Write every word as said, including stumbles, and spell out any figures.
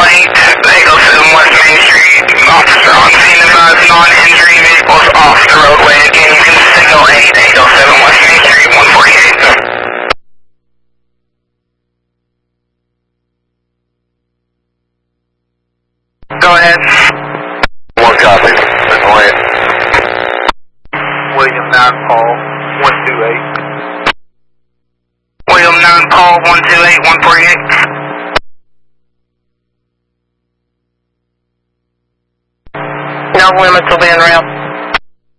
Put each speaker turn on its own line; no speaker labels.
eight, eight oh seven West Main Street. Officer on scene advised non-injury vehicles off the roadway. Again, you can signal eight, eight oh seven West Main Street, one forty-eight. Go ahead.
One copy. Annoying.
William nine Paul, one two eight.
William nine Paul, one two eight, one forty-eight.
No limits will be en route.